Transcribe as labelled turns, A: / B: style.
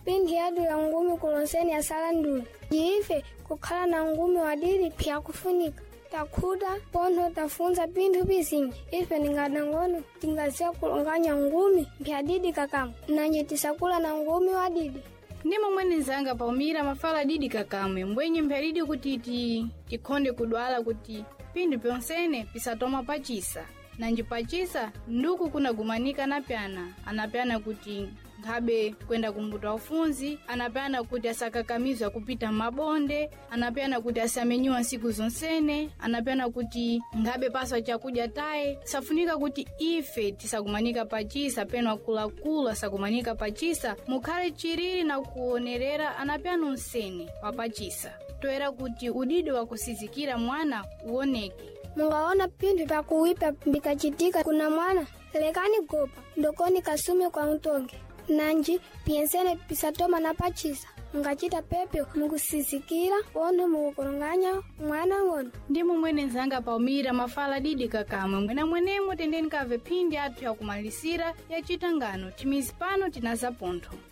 A: pindi yadu ya ngumi kulonseni ya sala nduli. Jiife kukhala na ngumi wadidi pia kufunika. Takuda pono tafunza pindu bisingi. Ife ningadangono tingazia kulonganya ngumi pia didi kakamu. Nanye tisakula na ngumi wadidi.
B: Ndimo mwene nzanga paumira mafala didi kakamwe. Mbwenye mperidi kuti tikonde kudwala kuti pindu pyonsene pisatoma pachisa. Nanji pachisa nduku kuna gumanika napyana. Anapyana kuti ngabe kwenda kumbuta ufunzi, anapyana kuti asakakamizwa kupita mabonde, anapyana kuti asamenyua siku zonsene, anapyana kuti ngabe paswa chakuja tae. Safunika kuti ife tisagumanika pachisa, penwa kula sagumanika pachisa, mukhale chiriri na kuonerera anapyana unsene wapachisa. Toera kuti udidi wakusizikira mwana uoneke.
A: Mungaona pindu pa kuwipa mbikachitika kuna mwana, lekani gopa, ndokoni kasumi kwa mtonge. Nanji, piensene pisatoma na pachisa. Mungachita pepe mungusizikira, ono mungukurunganya mwana ngono.
B: Ndimo mwene nzanga paumira mafala didi kakamwe. Mwena mwenemo tendeni kave pindi atu ya kumalisira ya chitangano. Timizi pano tinaza ponto.